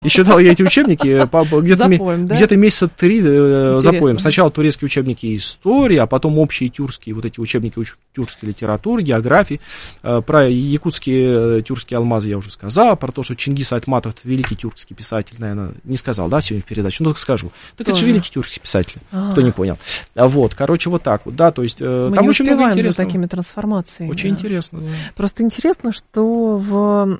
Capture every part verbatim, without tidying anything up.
И читал я эти учебники где-то, запоем, да? где-то месяца три Интересно. запоем. Сначала турецкие учебники истории, а потом общие тюркские, вот эти учебники тюркской литературы, географии. Про якутские тюркские алмазы я уже сказал, про то, что Чингис Айтматов, великий тюркский писатель, наверное, не сказал, да, сегодня в передаче, ну, так скажу. Так это же великий тюркский писатель, А-а-а. кто не понял. Вот, короче, вот так вот, да, то есть Мы там не очень много интересного. За такими трансформациями. Очень да. интересно. Да. Просто интересно, что в...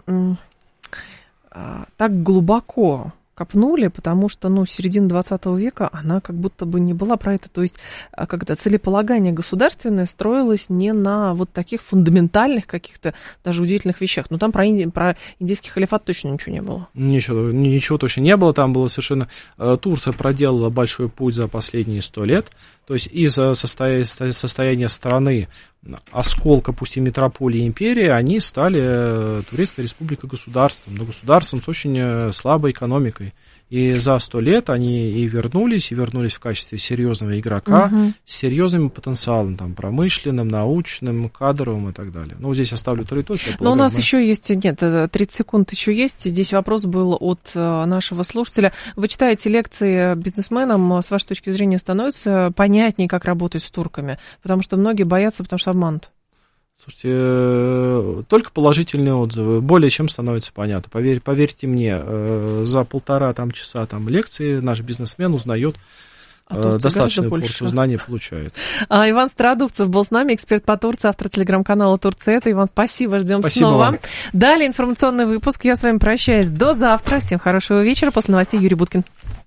так глубоко копнули, потому что, ну, середина двадцатого века, она как будто бы не была про это. То есть, когда целеполагание государственное строилось не на вот таких фундаментальных каких-то даже удивительных вещах. Но там про, инди... про индийский халифат точно ничего не было. Ничего, ничего точно не было. Там было совершенно... Турция проделала большой путь за последние сто лет. То есть из-за состоя... состояния страны, осколка, пусть и метрополии империи, они стали Турецкой республикой государством, но государством с очень слабой экономикой. И за сто лет они и вернулись, и вернулись в качестве серьезного игрока, угу. с серьезным потенциалом, там, промышленным, научным, кадровым и так далее. Ну, здесь оставлю три точки. Но у нас мы... еще есть, нет, тридцать секунд еще есть. Здесь вопрос был от нашего слушателя. Вы читаете лекции бизнесменам, с вашей точки зрения становится понятнее, как работать с турками? Потому что многие боятся, потому что обманут. Слушайте, только положительные отзывы, более чем становится понятно. Поверь, поверьте мне, за полтора там, часа там, лекции наш бизнесмен узнает, а достаточную порцию знаний получает. А, Иван Стародубцев был с нами, эксперт по Турции, автор телеграм-канала Турция. Иван, спасибо, ждем спасибо снова. Вам. Далее информационный выпуск. Я с вами прощаюсь до завтра. Всем хорошего вечера. После новостей Юрий Буткин.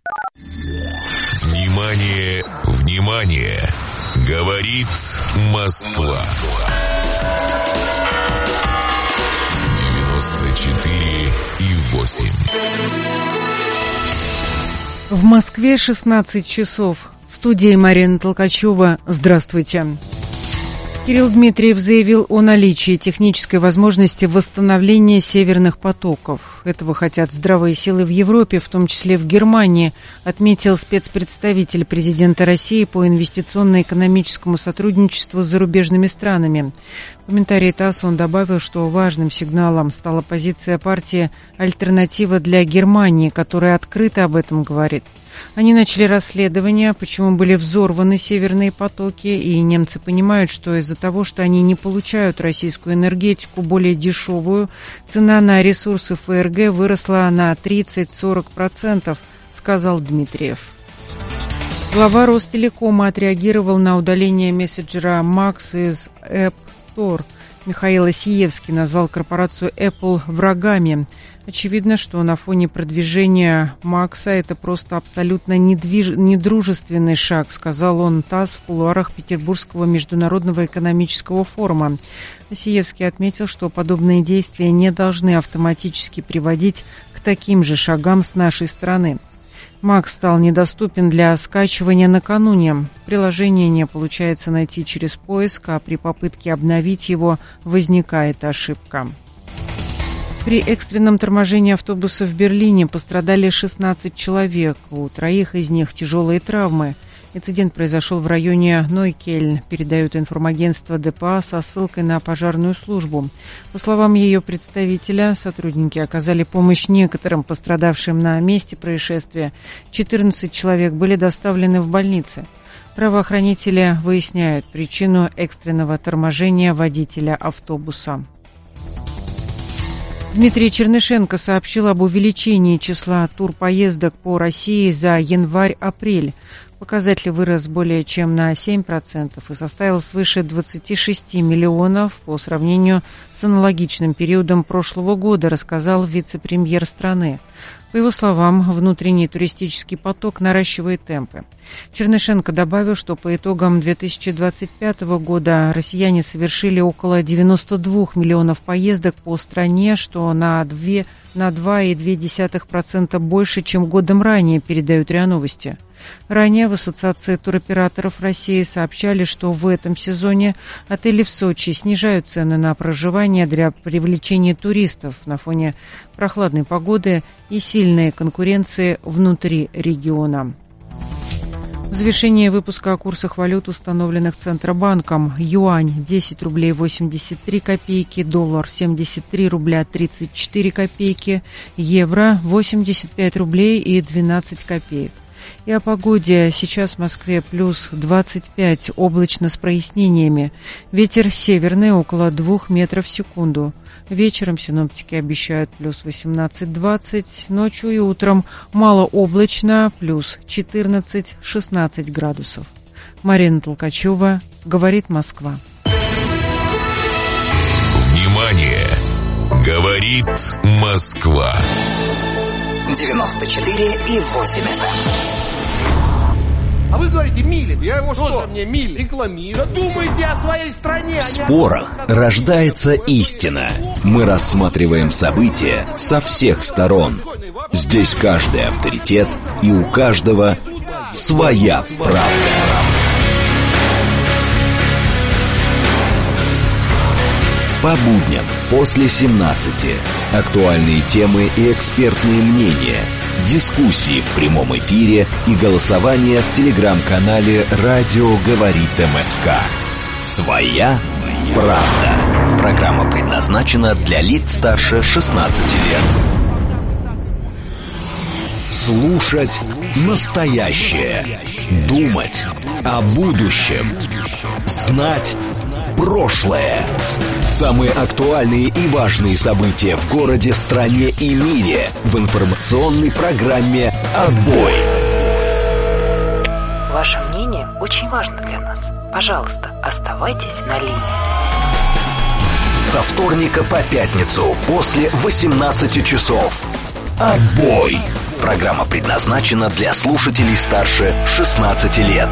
Внимание, внимание! Говорит Москва. девяносто четыре и восемь. В Москве шестнадцать часов. В студии Марина Толкачева. Здравствуйте. Кирилл Дмитриев заявил о наличии технической возможности восстановления северных потоков. Этого хотят здравые силы в Европе, в том числе в Германии, отметил спецпредставитель президента России по инвестиционно-экономическому сотрудничеству с зарубежными странами. В комментарии ТАСС он добавил, что важным сигналом стала позиция партии «Альтернатива для Германии», которая открыто об этом говорит. Они начали расследование, почему были взорваны северные потоки, и немцы понимают, что из-за того, что они не получают российскую энергетику более дешевую, цена на ресурсы ФРГ выросла на тридцать-сорок процентов, сказал Дмитриев. Глава Ростелекома отреагировал на удаление мессенджера Макс из App Store. Михаил Осиевский назвал корпорацию Apple врагами. Очевидно, что на фоне продвижения Макса это просто абсолютно недвиж... недружественный шаг, сказал он ТАСС в кулуарах Петербургского международного экономического форума. Осиевский отметил, что подобные действия не должны автоматически приводить к таким же шагам с нашей стороны. Макс стал недоступен для скачивания накануне. Приложение не получается найти через поиск, а при попытке обновить его возникает ошибка. При экстренном торможении автобуса в Берлине пострадали шестнадцать человек. У троих из них тяжелые травмы. Инцидент произошел в районе Нойкельн, передает информагентство ДПА со ссылкой на пожарную службу. По словам ее представителя, сотрудники оказали помощь некоторым пострадавшим на месте происшествия. четырнадцать человек были доставлены в больницы. Правоохранители выясняют причину экстренного торможения водителя автобуса. Дмитрий Чернышенко сообщил об увеличении числа турпоездок по России за январь-апрель. Показатель вырос более чем на семь процентов и составил свыше двадцать шесть миллионов по сравнению с аналогичным периодом прошлого года, рассказал вице-премьер страны. По его словам, внутренний туристический поток наращивает темпы. Чернышенко добавил, что по итогам две тысячи двадцать пятого года россияне совершили около девяносто два миллионов поездок по стране, что на, два целых две десятых процента больше, чем годом ранее, передают РИА Новости. Ранее в Ассоциации туроператоров России сообщали, что в этом сезоне отели в Сочи снижают цены на проживание для привлечения туристов на фоне прохладной погоды и сильной конкуренции внутри региона. Взвешение выпуска о курсах валют, установленных Центробанком. Юань десять рублей восемьдесят три копейки, доллар семьдесят три рубля тридцать четыре копейки, евро восемьдесят пять рублей и двенадцать копеек. И о погоде. Сейчас в Москве плюс двадцать пять, облачно с прояснениями. Ветер северный около двух метров в секунду. Вечером синоптики обещают плюс восемнадцать-двадцать, ночью и утром малооблачно, плюс четырнадцать-шестнадцать градусов. Марина Толкачева, говорит Москва. Внимание! Говорит Москва. девяносто четыре и восемь эф эм. А вы говорите, Милин. Я его что? Тоже мне Милин. Рекламирую. Да думайте о своей стране. В спорах рождается истина. Мы рассматриваем события со всех сторон. Здесь каждый авторитет, и у каждого своя правда. По будням после семнадцати. Актуальные темы и экспертные мнения. Дискуссии в прямом эфире и голосование в телеграм-канале «Радио говорит МСК». Своя правда. Программа предназначена для лиц старше шестнадцати лет. Слушать настоящее. Думать о будущем. Знать прошлое. Самые актуальные и важные события в городе, стране и мире в информационной программе «Отбой». Ваше мнение очень важно для нас. Пожалуйста, оставайтесь на линии. Со вторника по пятницу после восемнадцати часов. «Отбой». Программа предназначена для слушателей старше шестнадцати лет.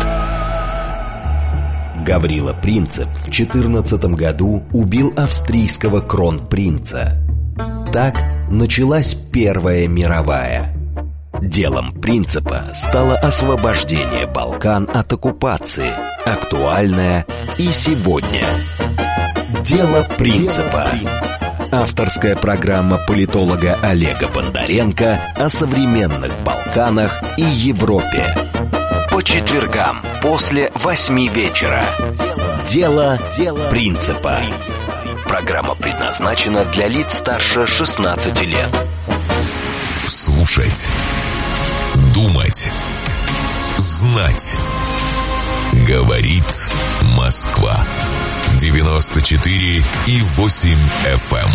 Гаврила Принцип в четырнадцатом году убил австрийского кронпринца. Так началась Первая мировая. Делом Принципа стало освобождение Балкан от оккупации, актуальное и сегодня. Дело Принципа. Авторская программа политолога Олега Бондаренко о современных Балканах и Европе. По четвергам после восьми вечера. Дело Принципа. Программа предназначена для лиц старше шестнадцати лет. Слушать, думать, знать. Говорит Москва. девяносто четыре и восемь эф эм.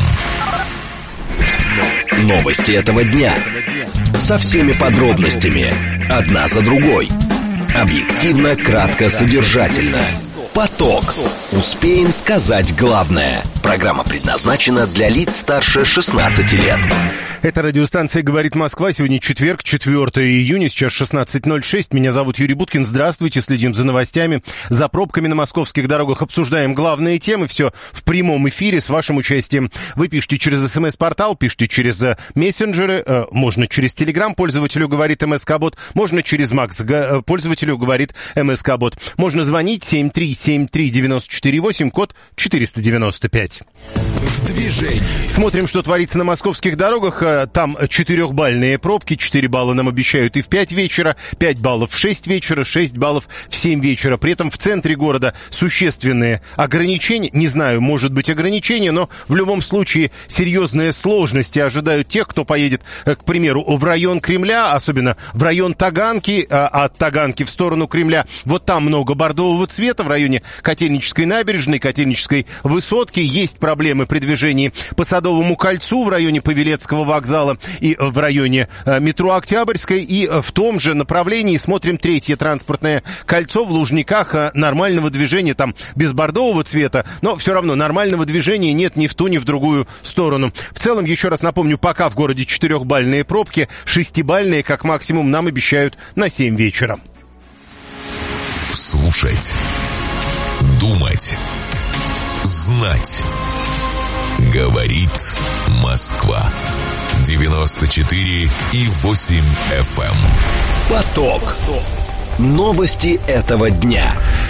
Новости этого дня. Со всеми подробностями. Одна за другой. Объективно, кратко, содержательно. Поток. Успеем сказать главное. Программа предназначена для лиц старше шестнадцати лет. Это радиостанция «Говорит Москва». Сегодня четверг, четвёртого июня, сейчас шестнадцать ноль шесть. Меня зовут Юрий Буткин. Здравствуйте. Следим за новостями, за пробками на московских дорогах. Обсуждаем главные темы. Все в прямом эфире с вашим участием. Вы пишите через смс-портал, пишите через мессенджеры. Можно через Телеграм, пользователю «Говорит МСК-бот». Можно через Макс, пользователю «Говорит МСК-бот». Можно звонить семь три семь три девять четыре восемь, код четыреста девяносто пять. Движение. Смотрим, что творится на московских дорогах. Там четырехбальные пробки. четыре балла нам обещают и в пять вечера, пять баллов в шесть вечера, шесть баллов в семь вечера. При этом в центре города существенные ограничения. Не знаю, может быть ограничения, но в любом случае серьезные сложности ожидают тех, кто поедет, к примеру, в район Кремля, особенно в район Таганки, а от Таганки в сторону Кремля. Вот там много бордового цвета в районе Котельнической набережной, Котельнической высотки. Есть проблемы при движении по Садовому кольцу в районе Павелецкого вокзала и в районе метро Октябрьской. И в том же направлении смотрим третье транспортное кольцо в Лужниках. Нормального движения там без бордового цвета, но все равно нормального движения нет ни в ту, ни в другую сторону. В целом, еще раз напомню, пока в городе четырехбальные пробки, шестибальные как максимум нам обещают на семь вечера. Слушать, думать, знать. Говорит Москва. девяносто четыре и восемь эф эм. Поток. Новости этого дня.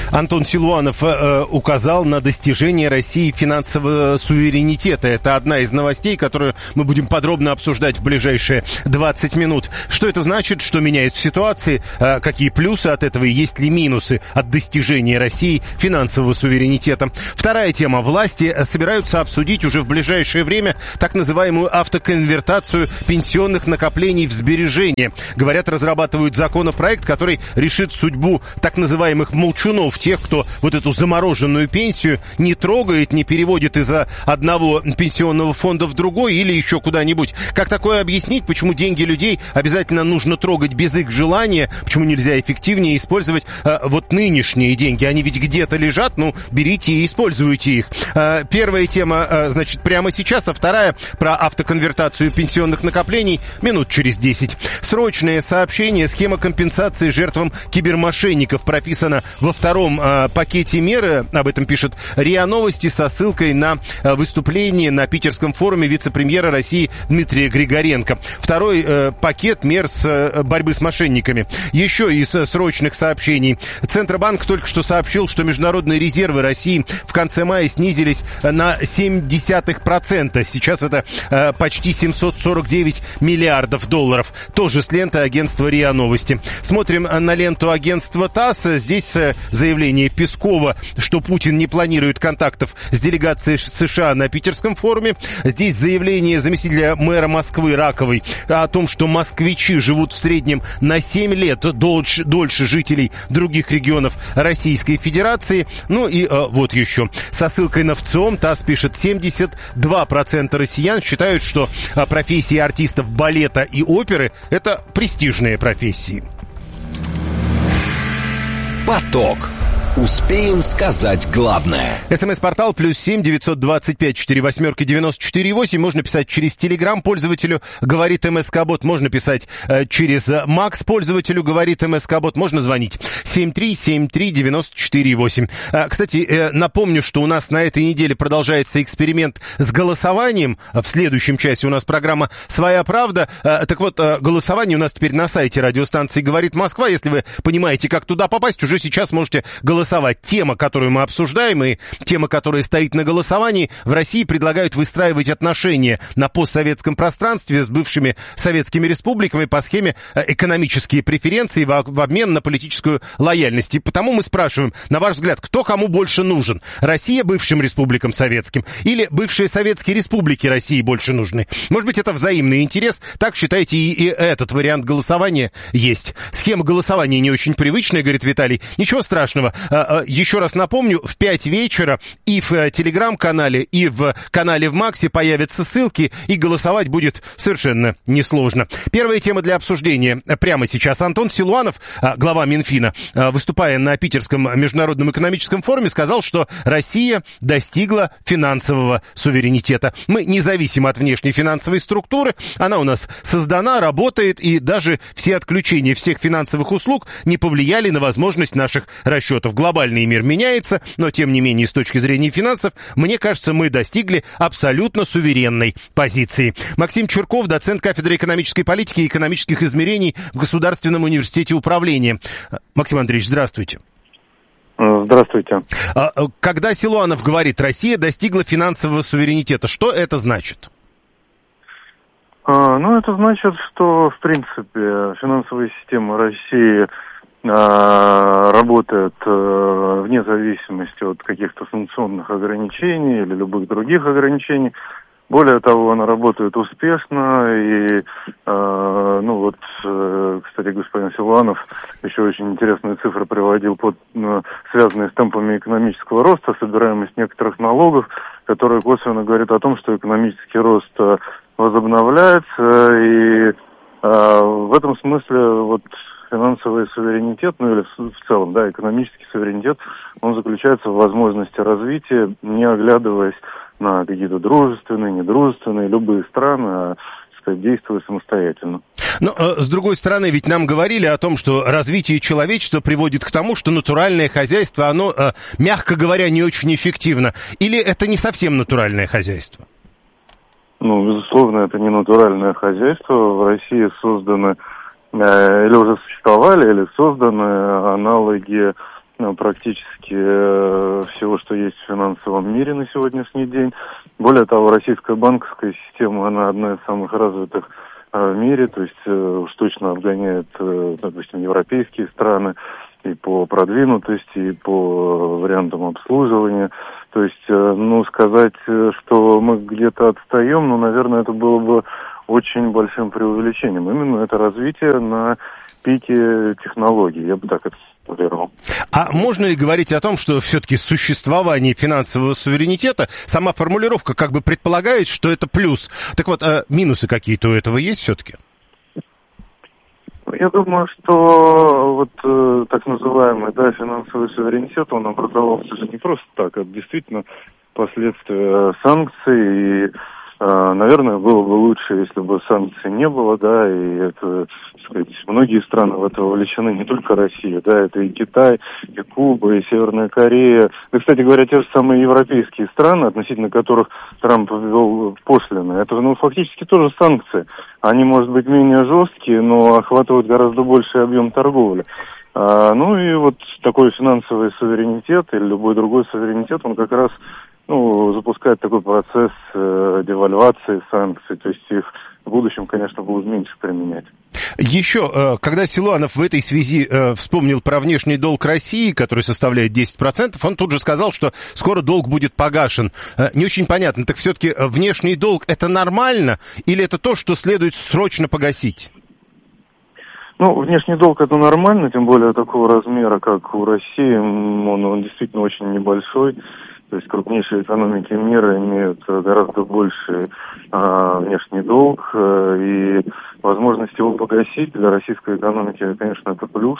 Антон Силуанов э, указал на достижение России финансового суверенитета. Это одна из новостей, которую мы будем подробно обсуждать в ближайшие двадцать минут. Что это значит, что меняется в ситуации, э, какие плюсы от этого и есть ли минусы от достижения России финансового суверенитета. Вторая тема. Власти собираются обсудить уже в ближайшее время так называемую автоконвертацию пенсионных накоплений в сбережения. Говорят, разрабатывают законопроект, который решит судьбу так называемых молчунов, тех, кто вот эту замороженную пенсию не трогает, не переводит из одного пенсионного фонда в другой или еще куда-нибудь. Как такое объяснить? Почему деньги людей обязательно нужно трогать без их желания? Почему нельзя эффективнее использовать э, вот нынешние деньги? Они ведь где-то лежат, ну, берите и используйте их. Э, первая тема, э, значит, прямо сейчас, а вторая про автоконвертацию пенсионных накоплений минут через десять. Срочное сообщение. Схема компенсации жертвам кибермошенников прописана во втором э, пакете меры. Об этом пишет РИА Новости со ссылкой на э, выступление на питерском форуме вице-премьера России Дмитрия Григоренко. Второй э, пакет мер с э, борьбы с мошенниками. Еще из э, срочных сообщений. Центробанк только что сообщил, что международные резервы России в конце мая снизились на семь десятых процента. Сейчас это э, почти семьсот сорок девять миллиардов долларов. Тоже с ленты агентства РИА Новости. Смотрим на ленту агентства ТАСС. Здесь заявление Пескова, что Путин не планирует контактов с делегацией США на питерском форуме. Здесь заявление заместителя мэра Москвы Раковой о том, что москвичи живут в среднем на семь лет дольше, дольше жителей других регионов Российской Федерации. Ну и э, вот еще. Со ссылкой на ВЦИОМ ТАСС пишет, семьдесят два процента россиян считают, что э, профессии артистов балета и оперы – это престижные профессии. Поток. Успеем сказать главное. СМС-портал плюс семь девятьсот двадцать пять четыре восьмерки девяносто четыре восемь. Можно писать через Телеграм пользователю «Говорит МСК-бот». Можно писать э, через Макс пользователю «Говорит МСК-бот». Можно звонить семь три семь три девяносто четыре восемь. Э, кстати, э, напомню, что у нас на этой неделе продолжается эксперимент с голосованием. В следующем часе у нас программа «Своя правда». Э, так вот, э, голосование у нас теперь на сайте радиостанции «Говорит Москва». Если вы понимаете, как туда попасть, уже сейчас можете голосовать. Тема, которую мы обсуждаем, и тема, которая стоит на голосовании, в России предлагают выстраивать отношения на постсоветском пространстве с бывшими советскими республиками по схеме экономические преференции в обмен на политическую лояльность. И потому мы спрашиваем, на ваш взгляд, кто кому больше нужен? Россия бывшим республикам советским или бывшие советские республики России больше нужны? Может быть, это взаимный интерес? Так считаете, и, и этот вариант голосования есть. Схема голосования не очень привычная, говорит Виталий. Ничего страшного. Еще раз напомню, в пять вечера и в Телеграм-канале, и в канале в Максе появятся ссылки, и голосовать будет совершенно несложно. Первая тема для обсуждения прямо сейчас. Антон Силуанов, глава Минфина, выступая на Питерском международном экономическом форуме, сказал, что Россия достигла финансового суверенитета. Мы не зависим от внешней финансовой структуры, она у нас создана, работает, и даже все отключения всех финансовых услуг не повлияли на возможность наших расчетов. Глобальный мир меняется, но, тем не менее, с точки зрения финансов, мне кажется, мы достигли абсолютно суверенной позиции. Максим Чурков, доцент кафедры экономической политики и экономических измерений в Государственном университете управления. Максим Андреевич, здравствуйте. Здравствуйте. Когда Силуанов говорит, Россия достигла финансового суверенитета, что это значит? А, ну, это значит, что, в принципе, финансовая система России работает вне зависимости от каких-то санкционных ограничений или любых других ограничений. Более того, она работает успешно. И, ну вот, кстати, господин Силуанов еще очень интересные цифры приводил, под, связанные с темпами экономического роста, собираемость некоторых налогов, которые косвенно говорят о том, что экономический рост возобновляется. И в этом смысле вот финансовый суверенитет, ну или в целом, да, экономический суверенитет, он заключается в возможности развития, не оглядываясь на какие-то дружественные, недружественные, любые страны, а, так сказать, действуя самостоятельно. Но, с другой стороны, ведь нам говорили о том, что развитие человечества приводит к тому, что натуральное хозяйство, оно, мягко говоря, не очень эффективно. Или это не совсем натуральное хозяйство? Ну, безусловно, это не натуральное хозяйство. В России созданы или уже существовали, или созданы аналоги ну, практически э, всего, что есть в финансовом мире на сегодняшний день. Более того, российская банковская система, она одна из самых развитых э, в мире, то есть э, уж точно обгоняет, э, допустим, европейские страны и по продвинутости, и по вариантам обслуживания. То есть, э, ну, сказать, что мы где-то отстаем, ну, наверное, это было бы очень большим преувеличением. Именно это развитие на пике технологий, я бы так это сформулировал. А можно ли говорить о том, что все-таки существование финансового суверенитета, сама формулировка как бы предполагает, что это плюс? Так вот, а минусы какие-то у этого есть все-таки? Я думаю, что вот э, так называемый, да, финансовый суверенитет, он образовался же не просто так, а действительно последствия санкций. И, э, наверное, было бы лучше, если бы санкций не было, да, и это, так сказать, многие страны в это вовлечены, не только Россия, да, это и Китай, и Куба, и Северная Корея. Да, кстати говоря, те же самые европейские страны, относительно которых Трамп ввел пошлины, это, ну, фактически тоже санкции. Они, может быть, менее жесткие, но охватывают гораздо больший объем торговли. А, ну и вот такой финансовый суверенитет или любой другой суверенитет, он как раз, ну, запускает такой процесс э, девальвации санкций, то есть их в будущем, конечно, будут меньше применять. Еще, когда Силуанов в этой связи вспомнил про внешний долг России, который составляет десять процентов, он тут же сказал, что скоро долг будет погашен. Не очень понятно, так все-таки внешний долг – это нормально или это то, что следует срочно погасить? Ну, внешний долг – это нормально, тем более такого размера, как у России, он, он действительно очень небольшой. То есть крупнейшие экономики мира имеют гораздо больший а, внешний долг, а, и возможность его погасить для российской экономики, конечно, это плюс.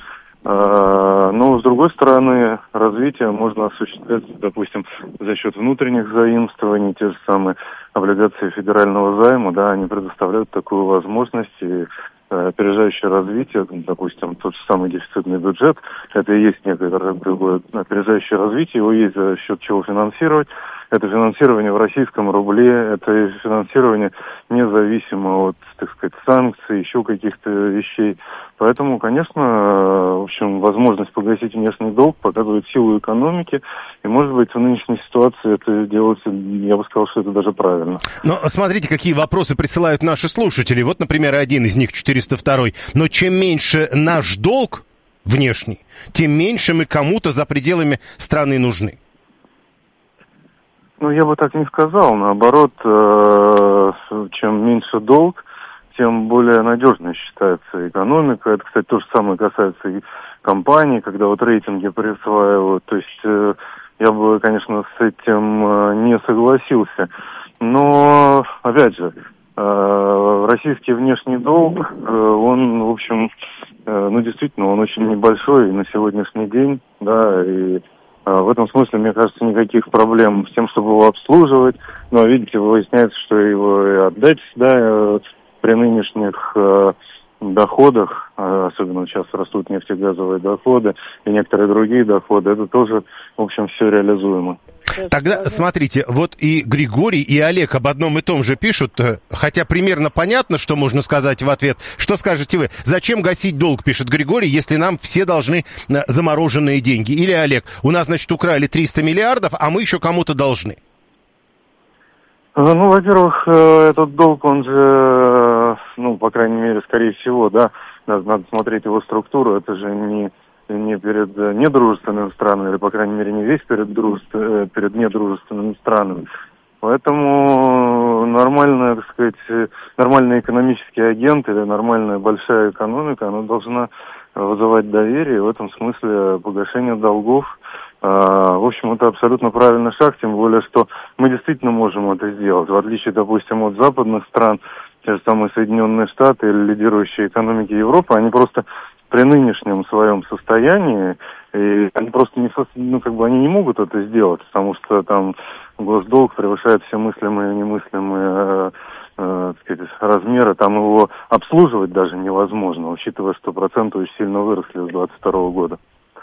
А, но, с другой стороны, развитие можно осуществлять, допустим, за счет внутренних заимствований, те же самые облигации федерального займа, да, они предоставляют такую возможность, и опережающее развитие, допустим, тот же самый дефицитный бюджет, это и есть некое другое опережающее развитие, его есть за счет чего финансировать. Это финансирование в российском рубле, это финансирование независимо от, так сказать, санкций, еще каких-то вещей. Поэтому, конечно, в общем, возможность погасить внешний долг показывает силу экономики, и, может быть, в нынешней ситуации это делается, я бы сказал, что это даже правильно. Но смотрите, какие вопросы присылают наши слушатели. Вот, например, один из них, четыреста второй. Но чем меньше наш долг внешний, тем меньше мы кому-то за пределами страны нужны. Ну, я бы так не сказал. Наоборот, чем меньше долг, тем более надежной считается экономика. Это, кстати, то же самое касается и компаний, когда вот рейтинги присваивают. То есть я бы, конечно, с этим не согласился. Но, опять же, российский внешний долг, он, в общем, ну, действительно, он очень небольшой на сегодняшний день, да, и в этом смысле, мне кажется, никаких проблем с тем, чтобы его обслуживать. Но, видите, выясняется, что его и отдать, да, при нынешних э, доходах, э, особенно сейчас растут нефтегазовые доходы и некоторые другие доходы, это тоже, в общем, все реализуемо. Тогда, смотрите, вот и Григорий, и Олег об одном и том же пишут, хотя примерно понятно, что можно сказать в ответ. Что скажете вы? Зачем гасить долг, пишет Григорий, если нам все должны замороженные деньги? Или, Олег, у нас, значит, украли триста миллиардов, а мы еще кому-то должны? Ну, во-первых, этот долг, он же, ну, по крайней мере, скорее всего, да, надо, надо смотреть его структуру, это же не... не перед недружественными странами, или, по крайней мере, не весь перед, дружеств... перед недружественными странами. Поэтому нормальная, так сказать, нормальный экономический агент или нормальная большая экономика, она должна вызывать доверие. В этом смысле погашение долгов, в общем, это абсолютно правильный шаг, тем более, что мы действительно можем это сделать. В отличие, допустим, от западных стран, те же самые Соединенные Штаты или лидирующие экономики Европы, они просто при нынешнем своем состоянии, и они просто не, ну, как бы они не могут это сделать, потому что там госдолг превышает все мыслимые и немыслимые э, э, так сказать, размеры, там его обслуживать даже невозможно, учитывая, что проценты очень сильно выросли с двадцать второго года.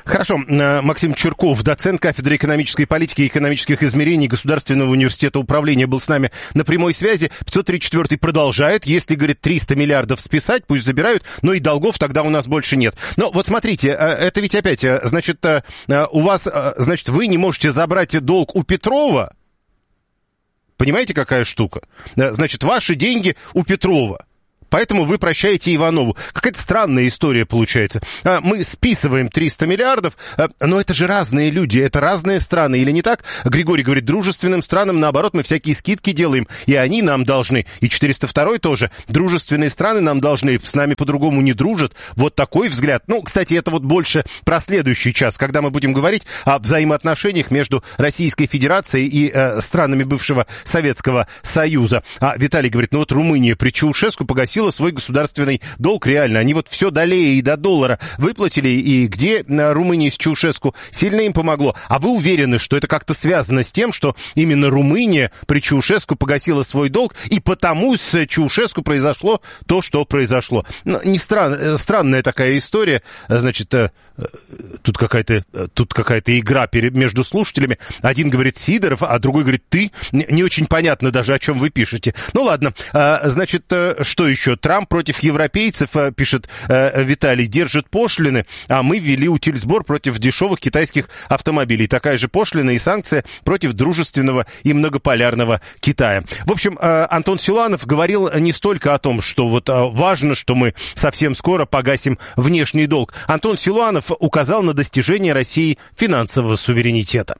Хорошо. Максим Чурков, доцент кафедры экономической политики и экономических измерений Государственного университета управления, был с нами на прямой связи. пятьсот тридцать четвёртый продолжает. Если, говорит, триста миллиардов списать, пусть забирают, но и долгов тогда у нас больше нет. Но вот смотрите, это ведь опять, значит, у вас, значит, вы не можете забрать долг у Петрова. Понимаете, какая штука? Значит, ваши деньги у Петрова. Поэтому вы прощаете Иванову. Какая-то странная история получается. Мы списываем триста миллиардов, но это же разные люди, это разные страны, или не так? Григорий говорит, дружественным странам, наоборот, мы всякие скидки делаем, и они нам должны. И четыреста второй тоже. Дружественные страны нам должны, с нами по-другому не дружат. Вот такой взгляд. Ну, кстати, это вот больше про следующий час, когда мы будем говорить о взаимоотношениях между Российской Федерацией и э, странами бывшего Советского Союза. А Виталий говорит, ну вот Румыния при Чаушеску погасила свой государственный долг реально. Они вот все до лея и до доллара выплатили, и где Румыния с Чаушеску сильно им помогло. А вы уверены, что это как-то связано с тем, что именно Румыния при Чаушеску погасила свой долг, и потому с Чаушеску произошло то, что произошло? Ну, не стран... Странная такая история. Значит, тут какая-то, тут какая-то игра перед... между слушателями. Один говорит Сидоров, а другой говорит ты. Не очень понятно даже, о чем вы пишете. Ну ладно, значит, что еще? Трамп против европейцев, пишет э, Виталий, держит пошлины, а мы ввели утильсбор против дешевых китайских автомобилей. Такая же пошлина и санкция против дружественного и многополярного Китая. В общем, э, Антон Силуанов говорил не столько о том, что вот э, важно, что мы совсем скоро погасим внешний долг. Антон Силуанов указал на достижение России финансового суверенитета.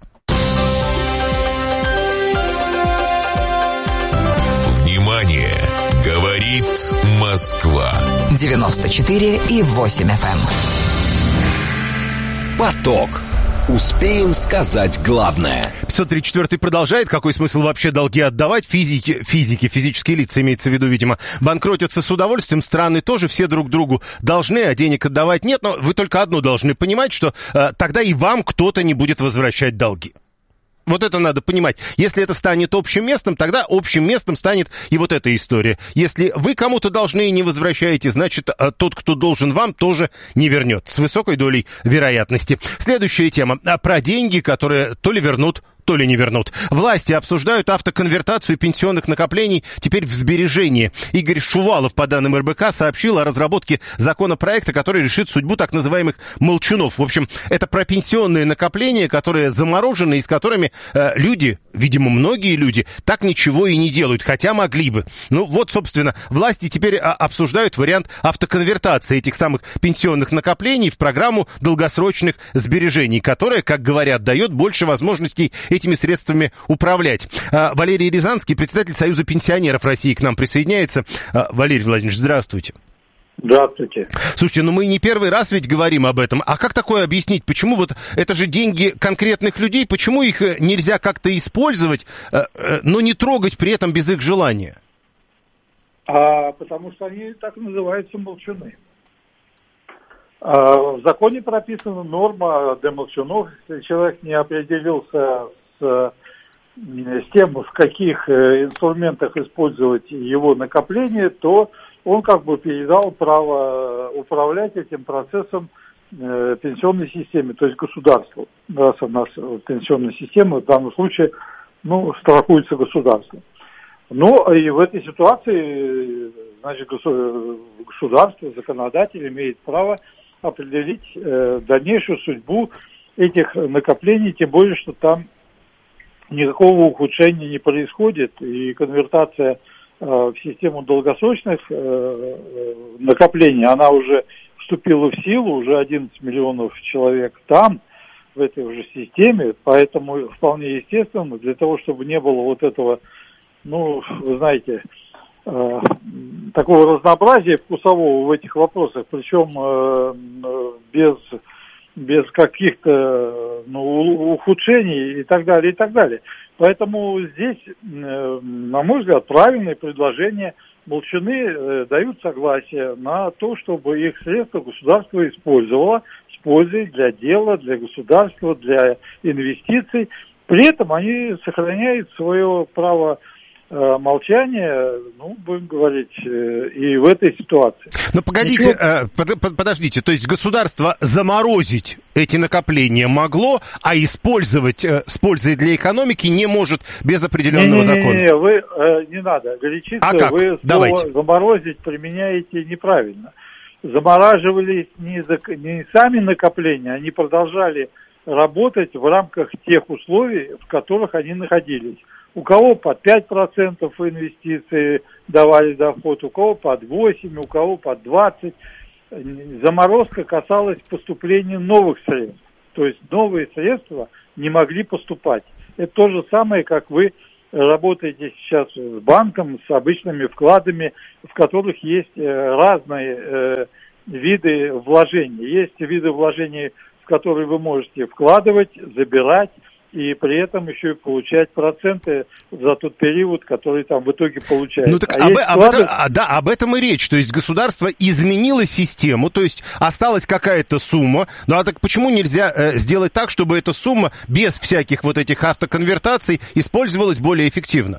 Внимание! Говорит Москва. девяносто четыре и восемь эф эм. Поток. Успеем сказать главное. пятьсот тридцать четвёртый продолжает. Какой смысл вообще долги отдавать? Физики, физики, физические лица, имеется в виду, видимо, банкротятся с удовольствием. Страны тоже все друг другу должны, а денег отдавать нет. Но вы только одно должны понимать, что э, тогда и вам кто-то не будет возвращать долги. Вот это надо понимать. Если это станет общим местом, тогда общим местом станет и вот эта история. Если вы кому-то должны и не возвращаете, значит, тот, кто должен вам, тоже не вернет. С высокой долей вероятности. Следующая тема. Про деньги, которые то ли вернут, то ли не вернут. Власти обсуждают автоконвертацию пенсионных накоплений теперь в сбережения. Игорь Шувалов, по данным эр бэ ка, сообщил о разработке законопроекта, который решит судьбу так называемых молчунов. В общем, это про пенсионные накопления, которые заморожены и с которыми э, люди, видимо, многие люди, так ничего и не делают, хотя могли бы. Ну вот, собственно, власти теперь а, обсуждают вариант автоконвертации этих самых пенсионных накоплений в программу долгосрочных сбережений, которая, как говорят, дает больше возможностей этими средствами управлять. А, Валерий Рязанский, председатель Союза пенсионеров России, к нам присоединяется. А, Валерий Владимирович, здравствуйте. Здравствуйте. Слушайте, ну мы не первый раз ведь говорим об этом. А как такое объяснить? Почему вот это же деньги конкретных людей, почему их нельзя как-то использовать, но не трогать при этом без их желания? А, потому что они так называются молчуны. А, в законе прописана норма для молчунов. Если человек не определился с, с тем, в каких инструментах использовать его накопление, то он как бы передал право управлять этим процессом э, пенсионной системе, то есть государству. Раз у нас пенсионная система, в данном случае, ну, страхуется государство. Ну, и в этой ситуации, значит, государство, законодатель имеет право определить э, дальнейшую судьбу этих накоплений, тем более, что там никакого ухудшения не происходит, и конвертация в систему долгосрочных э, накоплений, она уже вступила в силу, уже одиннадцать миллионов человек там, в этой уже системе, поэтому вполне естественно, для того, чтобы не было вот этого, ну, вы знаете, э, такого разнообразия вкусового в этих вопросах, причем э, без, без каких-то, ну, ухудшений и так далее, и так далее. Поэтому здесь, на мой взгляд, правильное предложение. Молчуны дают согласие на то, чтобы их средства государство использовало с пользой для дела, для государства, для инвестиций. При этом они сохраняют свое право молчание, ну, будем говорить, и в этой ситуации. Но погодите, Ничего... под, подождите, то есть государство заморозить эти накопления могло, а использовать с пользой для экономики не может без определенного не, не, закона? Не-не-не, вы э, не надо горячиться, а как? Вы Давайте. слово заморозить применяете неправильно. Замораживались не, за, не сами накопления, они продолжали работать в рамках тех условий, в которых они находились. У кого под пять процентов инвестиций давали доход, у кого под восемь процентов, у кого под двадцать процентов. Заморозка касалась поступления новых средств. То есть новые средства не могли поступать. Это то же самое, как вы работаете сейчас с банком, с обычными вкладами, в которых есть разные виды вложений. Есть виды вложений, в которые вы можете вкладывать, забирать, и при этом еще и получать проценты за тот период, который там в итоге получается. Ну так а об, вклады... об, этом, а, да, об этом и речь. То есть государство изменило систему, то есть осталась какая-то сумма. Ну а так почему нельзя э, сделать так, чтобы эта сумма без всяких вот этих автоконвертаций использовалась более эффективно?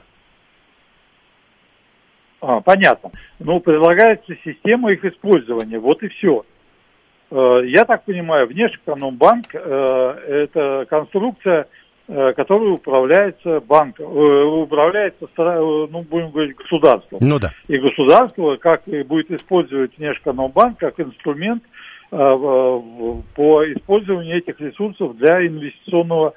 А, понятно. Ну, предлагается система их использования. Вот и все. Я так понимаю, Внешэкономбанк – это конструкция, которая управляется банком, управляется, ну, будем говорить, государством. Ну да. И государство как будет использовать Внешэкономбанк как инструмент по использованию этих ресурсов для инвестиционного,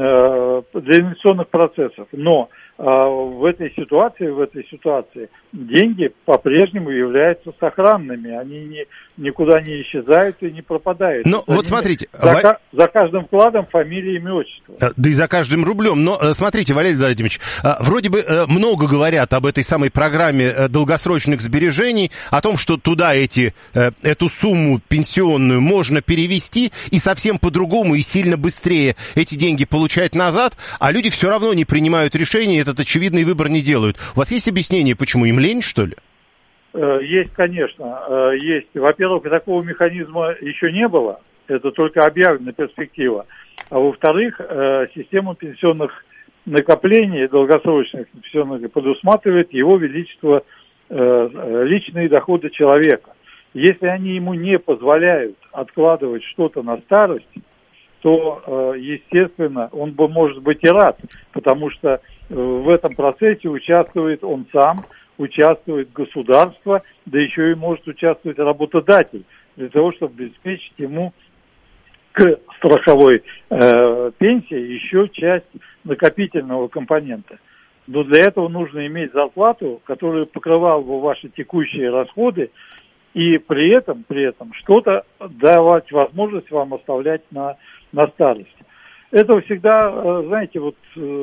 для инвестиционных процессов. Но в этой ситуации, в этой ситуации деньги по-прежнему являются сохранными, они не, никуда не исчезают и не пропадают. Ну, вот смотрите. За, Ва... за каждым вкладом фамилия, имя, отчество. Да и за каждым рублем. Но смотрите, Валерий Владимирович, вроде бы много говорят об этой самой программе долгосрочных сбережений, о том, что туда эти, эту сумму пенсионную можно перевести и совсем по-другому и сильно быстрее эти деньги получать назад, а люди все равно не принимают решения, этот очевидный выбор не делают. У вас есть объяснение, почему? Им лень, что ли? Есть, конечно, есть. Во-первых, такого механизма еще не было. Это только объявлена перспектива. А во-вторых, система пенсионных накоплений, долгосрочных пенсионных, предусматривает его величество личные доходы человека. Если они ему не позволяют откладывать что-то на старость, то, естественно, он бы, может быть, и рад, потому что в этом процессе участвует он сам, участвует государство, да еще и может участвовать работодатель, для того, чтобы обеспечить ему к страховой э, пенсии еще часть накопительного компонента. Но для этого нужно иметь зарплату, которая покрывала бы ваши текущие расходы, и при этом, при этом что-то давать возможность вам оставлять на, на старость. Это всегда, знаете, вот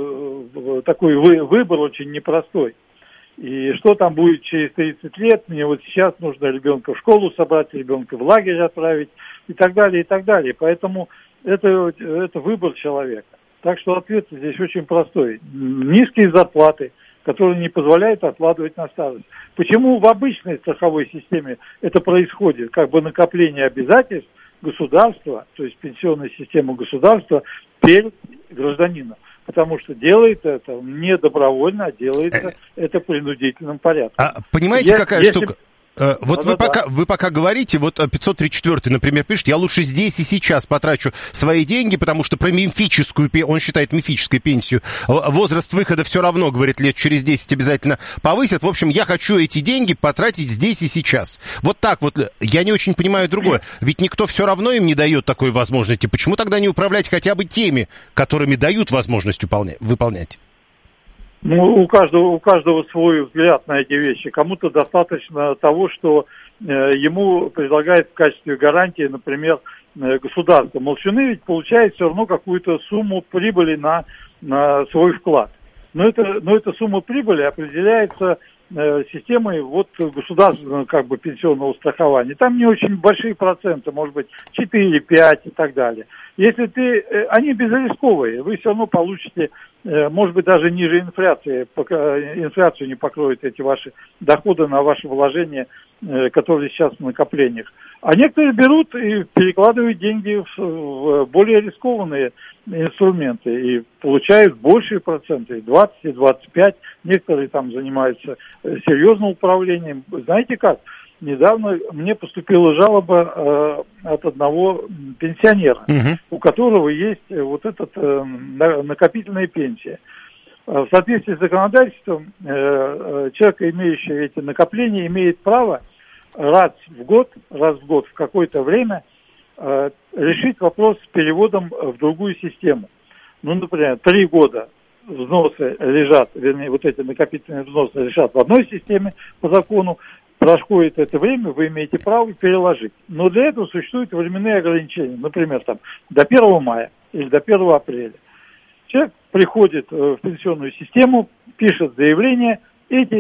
такой выбор очень непростой. И что там будет через тридцать лет, мне вот сейчас нужно ребенка в школу собрать, ребенка в лагерь отправить и так далее, и так далее. Поэтому это, это выбор человека. Так что ответ здесь очень простой. Низкие зарплаты, которые не позволяют откладывать на старость. Почему в обычной страховой системе это происходит? Как бы накопление обязательств государства, то есть пенсионная система государства перед гражданином. Потому что делает это не добровольно, а делается это в принудительном порядке. А понимаете, Я, какая если... штука? Вот да, вы, да, пока, да. вы пока говорите, вот пятьсот тридцать четвёртый, например, пишет, я лучше здесь и сейчас потрачу свои деньги, потому что про мифическую, он считает мифической пенсию, возраст выхода все равно, говорит, лет через десять обязательно повысят. В общем, я хочу эти деньги потратить здесь и сейчас. Вот так вот, я не очень понимаю другое. Ведь никто все равно им не дает такой возможности. Почему тогда не управлять хотя бы теми, которыми дают возможность выполнять? Ну, у каждого, у каждого свой взгляд на эти вещи. Кому-то достаточно того, что э, ему предлагает в качестве гарантии, например, э, государство. Молчуны ведь получает все равно какую-то сумму прибыли на, на свой вклад. Но, это, но эта сумма прибыли определяется э, системой вот, государственного как бы, пенсионного страхования. Там не очень большие проценты, может быть, четыре-пять и так далее. Если ты, э, они безрисковые, вы все равно получите может быть, даже ниже инфляции, пока инфляцию не покроют эти ваши доходы на ваши вложения, которые сейчас в накоплениях. А некоторые берут и перекладывают деньги в более рискованные инструменты и получают большие проценты, двадцать и двадцать пять. Некоторые там занимаются серьезным управлением. Знаете как? Недавно мне поступила жалоба э, от одного пенсионера, угу. у которого есть вот эта э, накопительная пенсия. В соответствии с законодательством, э, э, человек, имеющий эти накопления, имеет право раз в год, раз в год в какое-то время э, решить вопрос с переводом в другую систему. Ну, например, три года взносы лежат, вернее, вот эти накопительные взносы лежат в одной системе по закону. Проходит это время, вы имеете право переложить. Но для этого существуют временные ограничения. Например, там, до первого мая или до первого апреля. Человек приходит в пенсионную систему, пишет заявление, эти,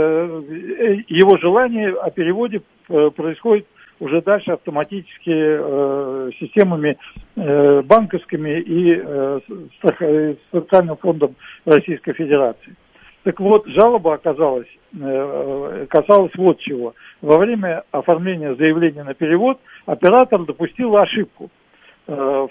э, его желание о переводе происходит уже дальше автоматически э, системами э, банковскими и э, социальным фондом Российской Федерации. Так вот, жалоба оказалась, э, касалась вот чего. Во время оформления заявления на перевод оператор допустил ошибку э,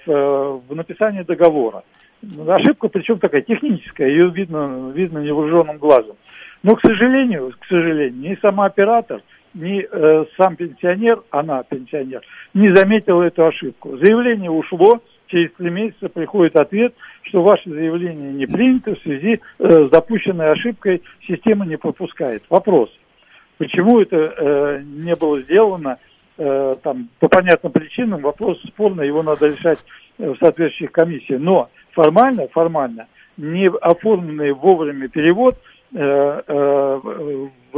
в, в написании договора. Ошибка, причем такая техническая, ее видно, видно невооруженным глазом. Но, к сожалению, к сожалению, ни сам оператор, ни э, сам пенсионер, она пенсионер, не заметила эту ошибку. Заявление ушло. Через три месяца приходит ответ, что ваше заявление не принято в связи э, с допущенной ошибкой, система не пропускает. Вопрос, почему это э, не было сделано э, там, по понятным причинам, вопрос спорный, его надо решать э, в соответствующих комиссиях. Но формально, формально, не оформленный вовремя перевод э, э, у,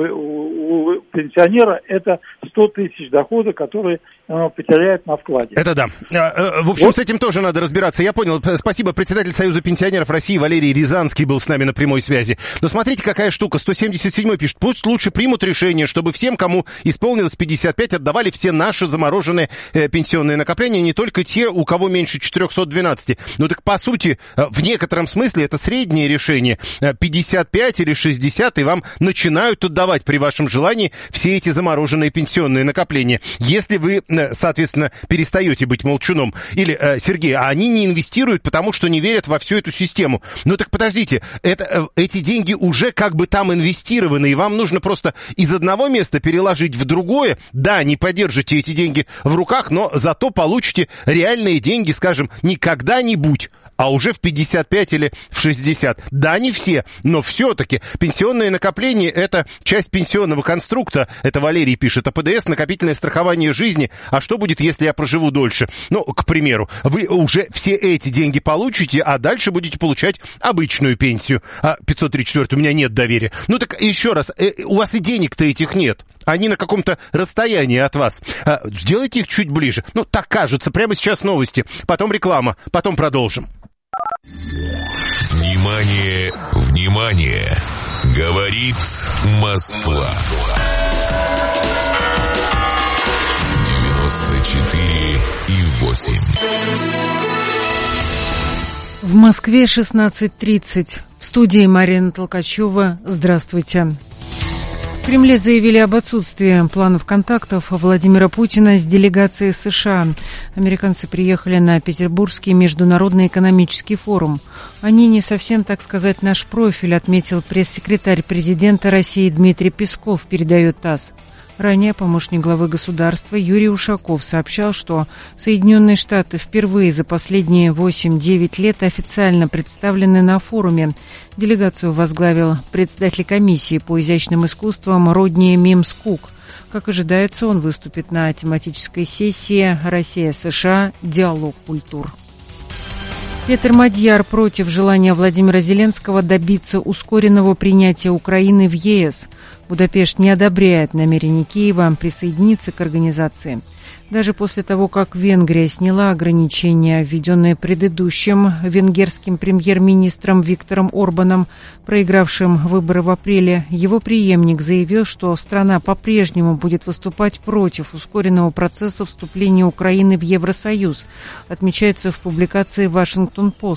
у пенсионера это сто тысяч дохода, которые он потеряет на вкладе. Это да. В общем, вот. С этим тоже надо разбираться. Я понял. Спасибо. Председатель Союза пенсионеров России Валерий Рязанский был с нами на прямой связи. Но смотрите, какая штука. сто семьдесят седьмой пишет. Пусть лучше примут решение, чтобы всем, кому исполнилось пятьдесят пять, отдавали все наши замороженные э, пенсионные накопления, не только те, у кого меньше четыреста двенадцать. Ну так, по сути, в некотором смысле это среднее решение. пятьдесят пять или шестьдесят, и вам начинают отдавать при вашем желании все эти замороженные пенсионные накопления. Если вы, соответственно, перестаете быть молчуном. Или, э, Сергей, а они не инвестируют, потому что не верят во всю эту систему. Ну так подождите, это, э, эти деньги уже как бы там инвестированы, и вам нужно просто из одного места переложить в другое. Да, не подержите эти деньги в руках, но зато получите реальные деньги, скажем, не когда-нибудь, а уже в пятьдесят пять или в шестьдесят. Да, не все, но все-таки пенсионные накопления – это часть пенсионного конструкта. Это Валерий пишет. А ПДС – накопительное страхование жизни. А что будет, если я проживу дольше? Ну, к примеру, вы уже все эти деньги получите, а дальше будете получать обычную пенсию. А пятьсот тридцать четыре у меня нет доверия. Ну так еще раз, э, у вас и денег-то этих нет. Они на каком-то расстоянии от вас. А, сделайте их чуть ближе. Ну, так кажется. Прямо сейчас новости. Потом реклама. Потом продолжим. Внимание, внимание! Говорит Москва. девяносто четыре и восемь. В Москве шестнадцать тридцать. В студии Марина Толкачева. Здравствуйте. В Кремле заявили об отсутствии планов контактов Владимира Путина с делегацией США. Американцы приехали на Петербургский международный экономический форум. Они не совсем, так сказать, наш профиль, отметил пресс-секретарь президента России Дмитрий Песков, передает ТАСС. Ранее помощник главы государства Юрий Ушаков сообщал, что Соединенные Штаты впервые за последние восемь-девять лет официально представлены на форуме. Делегацию возглавил председатель комиссии по изящным искусствам Родни Мимс-Кук. Как ожидается, он выступит на тематической сессии «Россия-США. Диалог культур». Петр Мадьяр против желания Владимира Зеленского добиться ускоренного принятия Украины в ЕС. Будапешт не одобряет намерение Киева присоединиться к организации. Даже после того, как Венгрия сняла ограничения, введенные предыдущим венгерским премьер-министром Виктором Орбаном, проигравшим выборы в апреле, его преемник заявил, что страна по-прежнему будет выступать против ускоренного процесса вступления Украины в Евросоюз, отмечается в публикации «Вашингтон-Пост».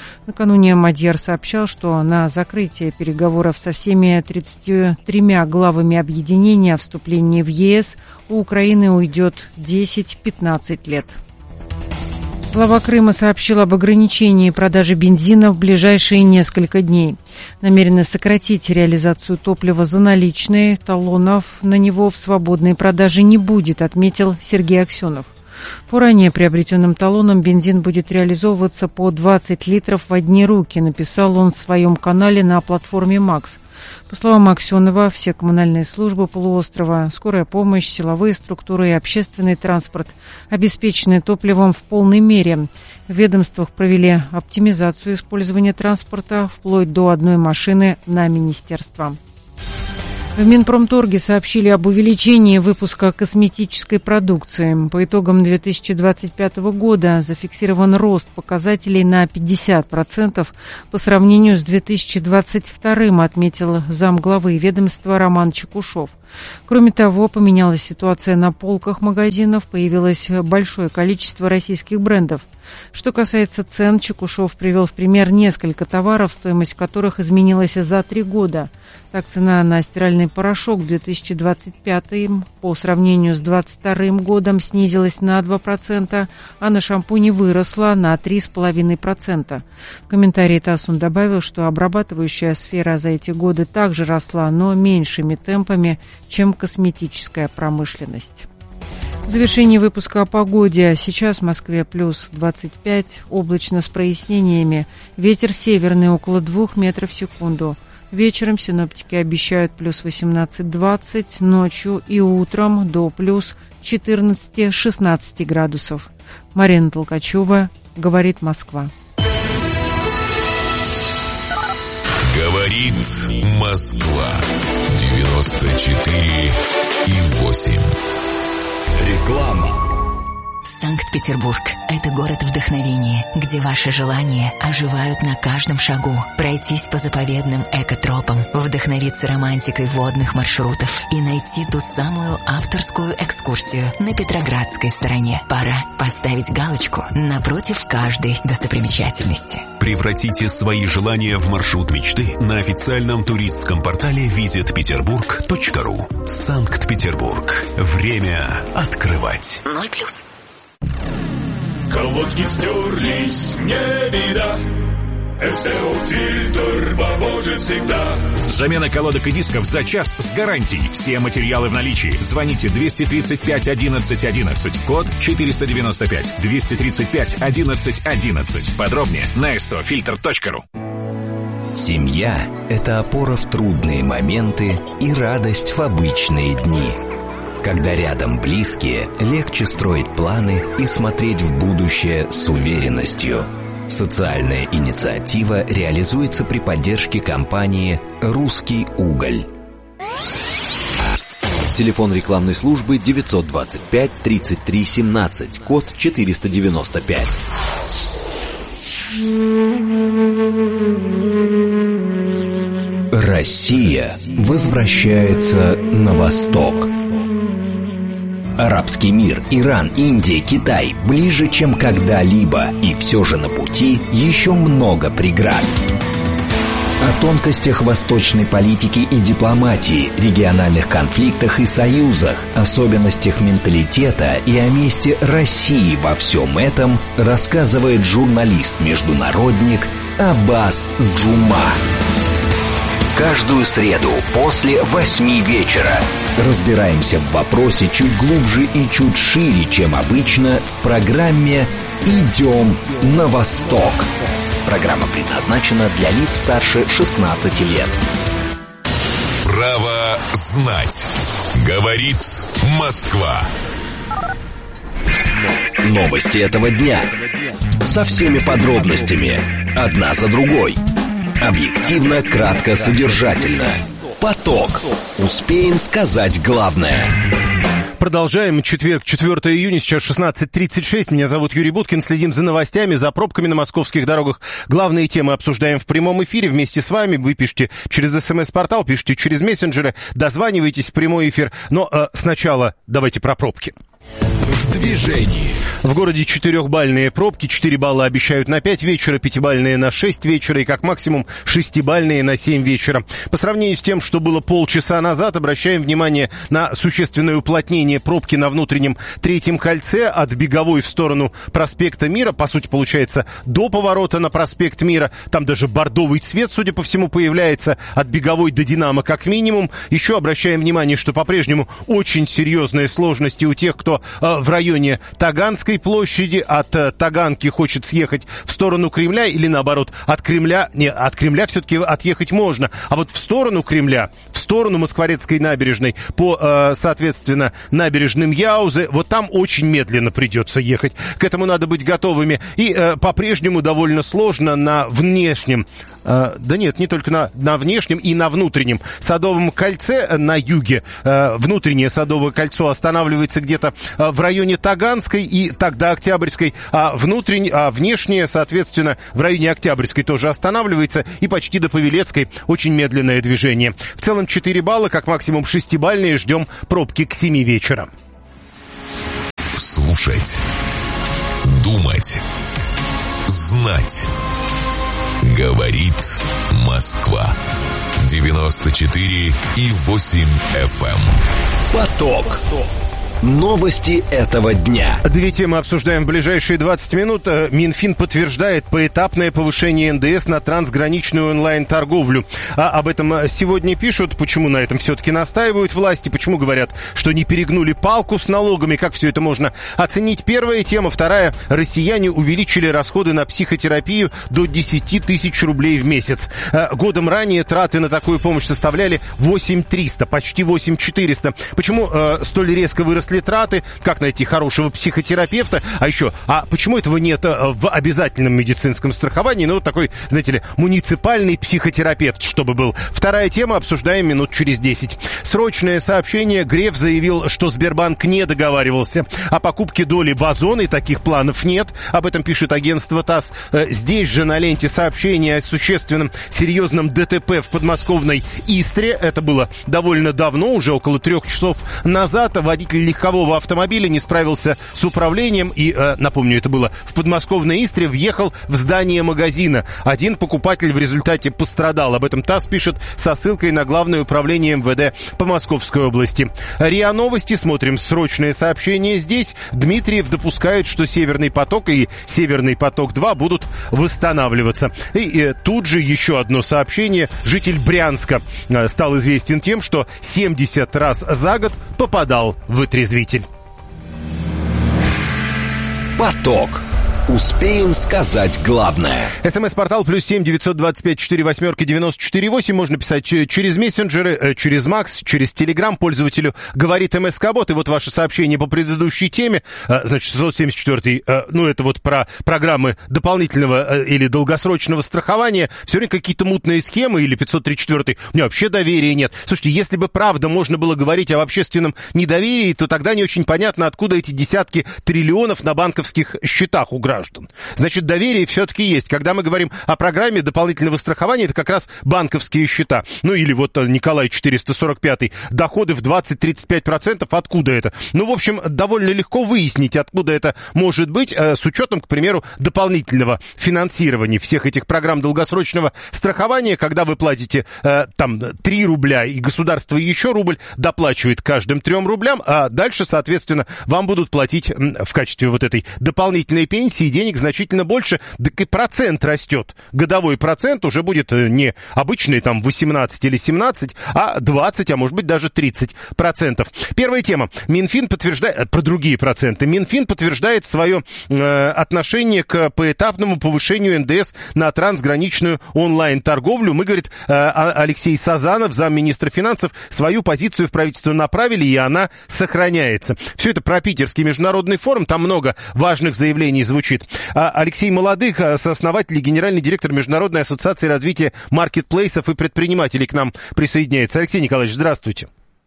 Накануне Мадьяр сообщал, что на закрытие переговоров со всеми тридцатью тремя главами объединения о вступлении в ЕС у Украины уйдет десять-пятнадцать лет. Глава Крыма сообщил об ограничении продажи бензина в ближайшие несколько дней. Намерены сократить реализацию топлива за наличные, талонов на него в свободной продаже не будет, отметил Сергей Аксенов. По ранее приобретенным талонам бензин будет реализовываться по двадцать литров в одни руки, написал он в своем канале на платформе «Макс». По словам Аксенова, все коммунальные службы полуострова, скорая помощь, силовые структуры и общественный транспорт обеспечены топливом в полной мере. В ведомствах провели оптимизацию использования транспорта вплоть до одной машины на министерство. В Минпромторге сообщили об увеличении выпуска косметической продукции. По итогам две тысячи двадцать пятого года зафиксирован рост показателей на пятьдесят процентов по сравнению с две тысячи двадцать вторым, отметил замглавы ведомства Роман Чекушев. Кроме того, поменялась ситуация на полках магазинов, появилось большое количество российских брендов. Что касается цен, Чекушев привел в пример несколько товаров, стоимость которых изменилась за три года. Так, цена на стиральный порошок в две тысячи двадцать пятом по сравнению с две тысячи двадцать вторым годом снизилась на два процента, а на шампуни выросла на три целых пять десятых процента. В комментарии ТАСС он добавил, что обрабатывающая сфера за эти годы также росла, но меньшими темпами, чем косметическая промышленность. В завершении выпуска о погоде. Сейчас в Москве плюс двадцать пять, облачно с прояснениями. Ветер северный около двух метров в секунду. Вечером синоптики обещают плюс восемнадцать-двадцать, ночью и утром до плюс четырнадцать-шестнадцать градусов. Марина Толкачева, говорит Москва. Говорит Москва. девяносто четыре и восемь. Реклама. Санкт-Петербург – это город вдохновения, где ваши желания оживают на каждом шагу. Пройтись по заповедным экотропам, вдохновиться романтикой водных маршрутов и найти ту самую авторскую экскурсию на Петроградской стороне. Пора поставить галочку напротив каждой достопримечательности. Превратите свои желания в маршрут мечты на официальном туристском портале визит петербург точка ру. Санкт-Петербург. Время открывать. Ноль плюс. Колодки стерлись, не беда. СТО-фильтр поможет всегда. Замена колодок и дисков за час с гарантией. Все материалы в наличии. Звоните двести тридцать пять одиннадцать одиннадцать. Код четыреста девяносто пять. двести тридцать пять одиннадцать одиннадцать. Подробнее на эс тэ о фильтр точка ру. Семья – это опора в трудные моменты и радость в обычные дни. Когда рядом близкие, легче строить планы и смотреть в будущее с уверенностью. Социальная инициатива реализуется при поддержке компании «Русский уголь». Телефон рекламной службы девятьсот двадцать пять тридцать три семнадцать, код четыреста девяносто пять. Россия возвращается на восток. Арабский мир, Иран, Индия, Китай ближе, чем когда-либо, и все же на пути еще много преград. О тонкостях восточной политики и дипломатии, региональных конфликтах и союзах, особенностях менталитета и о месте России во всем этом рассказывает журналист-международник Аббас Джума. Каждую среду после восьми вечера разбираемся в вопросе чуть глубже и чуть шире, чем обычно, в программе «Идем на восток». Программа предназначена для лиц старше шестнадцати лет. Право знать. Говорит Москва. Новости этого дня. Со всеми подробностями. Одна за другой. Объективно, кратко, содержательно. Поток. Успеем сказать главное. Продолжаем. Четверг, четвёртого июня, сейчас шестнадцать тридцать шесть. Меня зовут Юрий Буткин. Следим за новостями, за пробками на московских дорогах. Главные темы обсуждаем в прямом эфире вместе с вами. Вы пишите через СМС-портал, пишите через мессенджеры, дозванивайтесь в прямой эфир. Но э, сначала давайте про пробки. В движении. В городе четырехбальные пробки, четыре балла обещают на пять вечера, пятибальные на шесть вечера и как максимум шестибальные на семь вечера. По сравнению с тем, что было полчаса назад, обращаем внимание на существенное уплотнение пробки на внутреннем третьем кольце от Беговой в сторону проспекта Мира. По сути, получается, до поворота на проспект Мира. Там даже бордовый цвет, судя по всему, появляется от Беговой до Динамо как минимум. Еще обращаем внимание, что по-прежнему очень серьезные сложности у тех, кто э, в районе Таганской площади, от э, Таганки хочет съехать в сторону Кремля или наоборот, от Кремля, не, от Кремля все-таки отъехать можно, а вот в сторону Кремля, в сторону Москворецкой набережной, по, э, соответственно, набережным Яузы, вот там очень медленно придется ехать. К этому надо быть готовыми. И э, по-прежнему довольно сложно на внешнем, Uh, да нет, не только на, на внешнем и на внутреннем Садовом кольце на юге. Uh, внутреннее Садовое кольцо останавливается где-то uh, в районе Таганской и тогда Октябрьской, а, внутреннее, а внешнее, соответственно, в районе Октябрьской тоже останавливается и почти до Павелецкой очень медленное движение. В целом четыре балла, как максимум шестибальные, ждем пробки к семи вечера. Слушать, думать, знать. Говорит Москва. девяносто четыре и восемь эф эм. Поток. Новости этого дня. Две темы обсуждаем в ближайшие двадцать минут. Минфин подтверждает поэтапное повышение эн дэ эс на трансграничную онлайн-торговлю. А об этом сегодня пишут. Почему на этом все-таки настаивают власти? Почему говорят, что не перегнули палку с налогами? Как все это можно оценить? Первая тема. Вторая. Россияне увеличили расходы на психотерапию до десять тысяч рублей в месяц. Годом ранее траты на такую помощь составляли восемь тысяч триста, почти восемь тысяч четыреста. Почему э, столь резко выросли траты, как найти хорошего психотерапевта, а еще, а почему этого нет в обязательном медицинском страховании, ну, вот такой, знаете ли, муниципальный психотерапевт, чтобы был. Вторая тема, обсуждаем минут через десять. Срочное сообщение, Греф заявил, что Сбербанк не договаривался о покупке доли в Озон, и таких планов нет, об этом пишет агентство ТАСС. Здесь же на ленте сообщение о существенном серьезном дэ тэ пэ в подмосковной Истре, это было довольно давно, уже около трех часов назад, водитель легкового автомобиля не справился с управлением и, э, напомню, это было в подмосковной Истре, въехал в здание магазина. Один покупатель в результате пострадал. Об этом ТАСС пишет со ссылкой на Главное управление эм вэ дэ по Московской области. РИА Новости, смотрим срочное сообщение здесь. Дмитриев допускает, что Северный поток и Северный поток-два будут восстанавливаться. И э, тут же еще одно сообщение. Житель Брянска э, стал известен тем, что семьдесят раз за год попадал в вытрезвитель. Поток. Успеем сказать главное. СМС-портал плюс семь девятьсот двадцать пять четыре восьмерки девяносто четыре восемь. Можно писать через мессенджеры, через Макс, через Телеграм. Пользователю говорит МСК-бот. И вот ваше сообщение по предыдущей теме. Значит, шестьсот семьдесят четвёртый, ну, это вот про программы дополнительного или долгосрочного страхования. Все время какие-то мутные схемы. Или пятьсот тридцать четвёртый. У меня вообще доверия нет. Слушайте, если бы правда можно было говорить об общественном недоверии, то тогда не очень понятно, откуда эти десятки триллионов на банковских счетах у граждан. Значит, доверие все-таки есть. Когда мы говорим о программе дополнительного страхования, это как раз банковские счета. Ну, или вот Николай четыреста сорок пятый. Доходы в двадцать-тридцать пять процентов. Откуда это? Ну, в общем, довольно легко выяснить, откуда это может быть, с учетом, к примеру, дополнительного финансирования всех этих программ долгосрочного страхования. Когда вы платите там три рубля, и государство еще рубль доплачивает каждым трем рублям, а дальше, соответственно, вам будут платить в качестве вот этой дополнительной пенсии денег значительно больше, так и процент растет. Годовой процент уже будет не обычный там восемнадцать или семнадцать, а двадцать, а может быть даже тридцать процентов. Первая тема. Минфин подтверждает, про другие проценты. Минфин подтверждает свое э, отношение к поэтапному повышению эн дэ эс на трансграничную онлайн-торговлю. Мы, говорит, э, Алексей Сазанов, замминистра финансов, свою позицию в правительство направили, и она сохраняется. Все это про Питерский международный форум, там много важных заявлений звучит. Алексей Молодых, сооснователь и генеральный директор Международной ассоциации развития маркетплейсов и предпринимателей, к нам присоединяется. Алексей Николаевич, здравствуйте.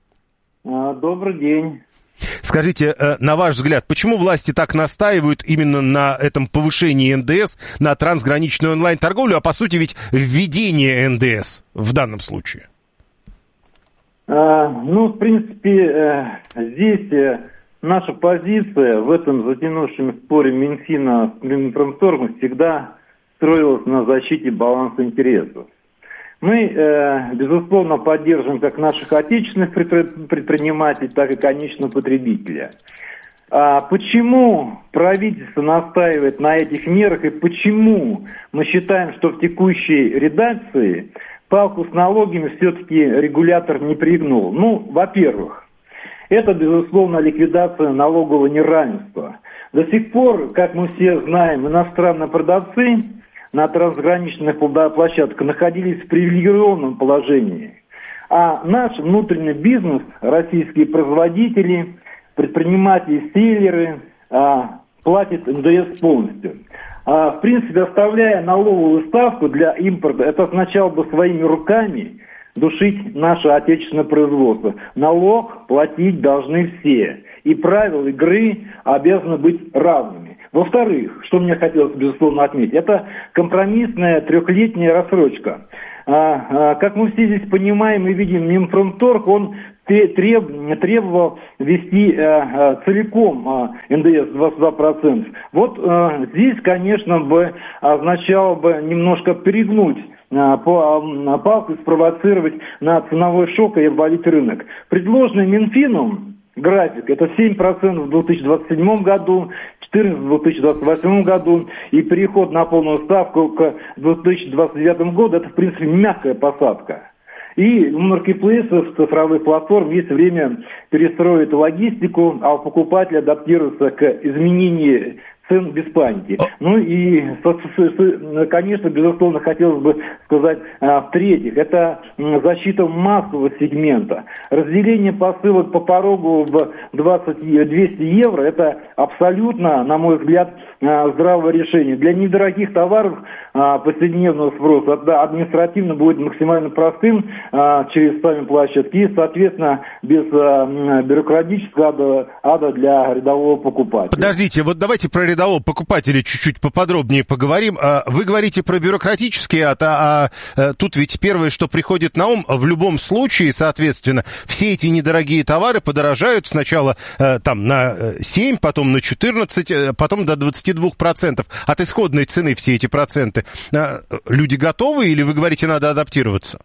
Добрый день. Скажите, на ваш взгляд, почему власти так настаивают именно на этом повышении эн дэ эс на трансграничную онлайн-торговлю, а по сути ведь введение эн дэ эс в данном случае? А, ну, в принципе, здесь наша позиция в этом затянувшем споре Минфина с Минпромторгом всегда строилась на защите баланса интересов. Мы, э, безусловно, поддерживаем как наших отечественных предпринимателей, так и конечного потребителя. А почему правительство настаивает на этих мерах и почему мы считаем, что в текущей редакции палку с налогами все-таки регулятор не пригнул? Ну, во-первых, это, безусловно, ликвидация налогового неравенства. До сих пор, как мы все знаем, иностранные продавцы на трансграничных площадках находились в привилегированном положении. А наш внутренний бизнес, российские производители, предприниматели, селлеры а, платят эн дэ эс полностью. А, в принципе, оставляя налоговую ставку для импорта, это означало бы своими руками душить наше отечественное производство. Налог платить должны все. И правила игры обязаны быть равными. Во-вторых, что мне хотелось, безусловно, отметить, это компромиссная трехлетняя рассрочка. А, а, как мы все здесь понимаем и видим, Минпромторг, он треб, требовал ввести а, а, целиком а, эн дэ эс двадцать два процента. Вот а, здесь, конечно, бы означало бы немножко перегнуть а, по а, палку, спровоцировать на ценовой шок и обвалить рынок. Предложенный Минфином график — это семь процентов в две тысячи двадцать седьмом году, четырнадцать процентов в две тысячи двадцать восьмом году и переход на полную ставку к две тысячи двадцать девятому году — это, в принципе, мягкая посадка. И у маркетплейсов, цифровых платформ есть время перестроить логистику, а у покупателя адаптироваться к изменению цен без паники. Ну и, конечно, безусловно, хотелось бы сказать, в-третьих, это защита массового сегмента. Разделение посылок по порогу в двадцать-двести евро – это абсолютно, на мой взгляд, здравое решение. Для недорогих товаров повседневного спроса это административно будет максимально простым через сами площадки и, соответственно, без бюрократического ада, ада для рядового покупателя. Подождите, вот давайте про рядового покупателя чуть-чуть поподробнее поговорим. Вы говорите про бюрократический ад, а, а тут ведь первое, что приходит на ум, в любом случае, соответственно, все эти недорогие товары подорожают сначала там на семь, потом на четырнадцать, потом до двадцати двух процентов от исходной цены все эти проценты. Люди готовы или вы говорите, надо адаптироваться?